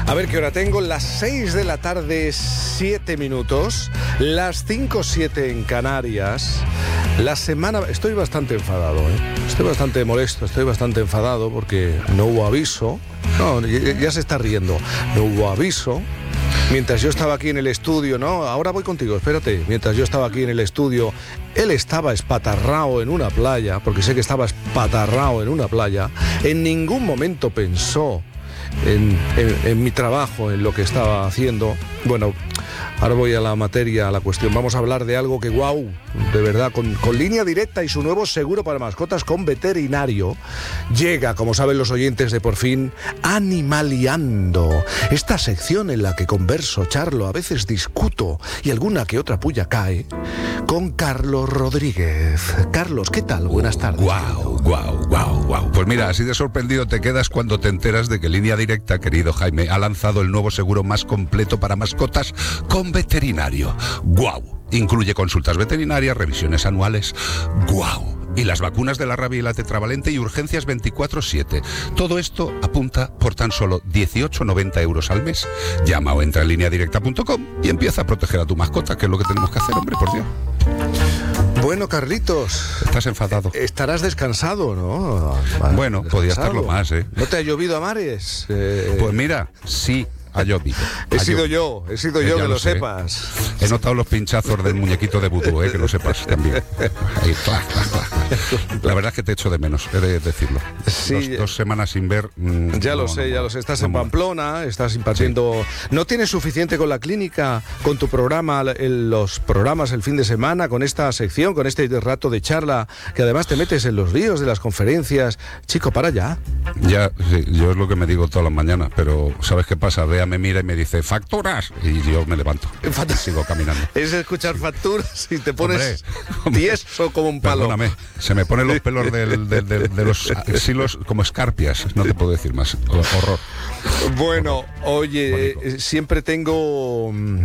A ver qué hora tengo, las 6 de la tarde, 7 minutos, las 5:07 en Canarias. La semana... Estoy bastante enfadado, estoy bastante molesto, estoy bastante enfadado porque no hubo aviso. No, ya se está riendo. No hubo aviso. Mientras yo estaba aquí en el estudio, no, ahora voy contigo, espérate. Mientras yo estaba aquí en el estudio, él estaba espatarrao en una playa, porque sé que estaba espatarrao en una playa. En ningún momento pensó en mi trabajo, en lo que estaba haciendo. Bueno, ahora voy a la materia, a la cuestión. Vamos a hablar de algo que, guau, de verdad, con Línea Directa y su nuevo seguro para mascotas con veterinario, llega, como saben los oyentes de Por Fin, Animaliando. Esta sección en la que converso, charlo, a veces discuto y alguna que otra puya cae, con Carlos Rodríguez. Carlos, ¿qué tal? Buenas tardes. Guau. Pues mira, así de sorprendido te quedas cuando te enteras de que Línea Directa, querido Jaime, ha lanzado el nuevo seguro más completo para mascotas con veterinario. ¡Guau! Incluye consultas veterinarias, revisiones anuales. ¡Guau! Y las vacunas de la rabia y la tetravalente y urgencias 24/7. Todo esto apunta por tan solo 18,90 euros al mes. Llama o entra en lineadirecta.com y empieza a proteger a tu mascota, que es lo que tenemos que hacer, hombre, por Dios. Bueno, Carlitos. ¿Estás enfadado? Estarás descansado, ¿no? Bueno, podía estarlo más, ¿eh? ¿No te ha llovido a mares? Pues mía, sí. Ha llovido. He sido yo, que lo sepas. He notado los pinchazos del muñequito de vudú, que lo sepas también. Ahí, la verdad es que te echo de menos, he de decirlo. Sí, 2 semanas sin ver. Ya lo sé. Estás en Pamplona, estás impartiendo. Sí. ¿No tienes suficiente con la clínica, con tu programa, los programas el fin de semana, con esta sección, con este rato de charla, que además te metes en los líos de las conferencias? Chico, para ya. Ya, sí, yo es lo que me digo todas las mañanas, pero ¿sabes qué pasa? Me mira y me dice, ¿facturas? Y yo me levanto y sigo caminando. Es escuchar facturas y te pones tieso como un palo. Perdóname, se me ponen los pelos de los silos como escarpias, no te puedo decir más. Horror. Bueno, oye, siempre tengo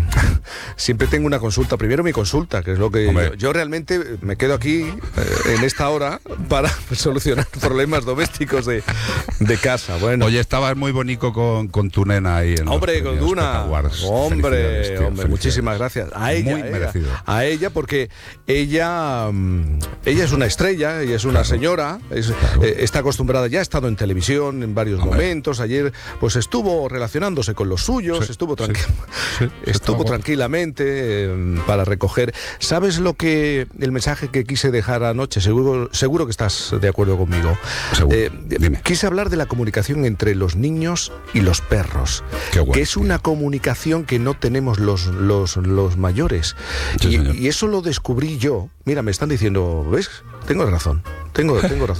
una consulta. Primero mi consulta, que es lo que yo realmente me quedo aquí en esta hora para solucionar problemas domésticos de casa. Bueno. Oye, estabas muy bonito con tu nena ahí en Hombre, con Duna. Hombre, muchísimas gracias. A ella, muy merecido. A ella, porque ella es una estrella, ella es una señora, está acostumbrada, ya ha estado en televisión en varios momentos. Ayer pues estuvo relacionándose con los suyos, estuvo tranquilamente para recoger. ¿Sabes el mensaje que quise dejar anoche? Seguro que estás de acuerdo conmigo. Dime. Quise hablar de la comunicación entre los niños y los perros. Que es una comunicación que no tenemos los mayores. Sí, y eso lo descubrí yo. Mira, me están diciendo, ¿ves? Tengo razón.